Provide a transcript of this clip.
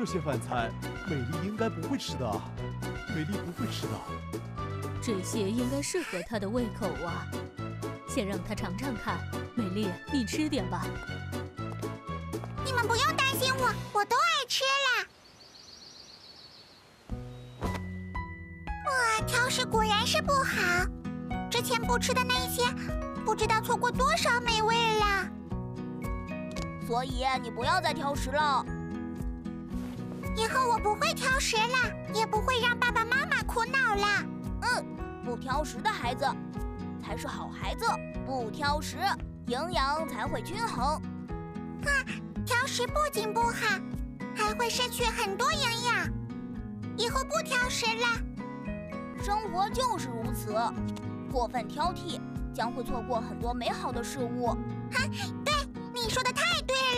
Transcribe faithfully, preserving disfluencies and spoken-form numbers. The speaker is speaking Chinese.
这些饭菜，美丽应该不会吃的啊。美丽不会吃的。 这些应该适合她的胃口啊。先让她尝尝看。美丽，你吃点吧。 你们不用担心我，我都爱吃了。哇，挑食果然是不好。之前不吃的那些，不知道错过多少美味了。 所以你不要再挑食了。 以后我不会挑食了，也不会让爸爸妈妈苦恼了。 嗯，不挑食的孩子才是好孩子。不挑食，营养才会均衡。 啊，挑食不仅不好，还会失去很多营养。以后不挑食了。 生活就是如此，过分挑剔将会错过很多美好的事物。 哈，对，你说的太对了。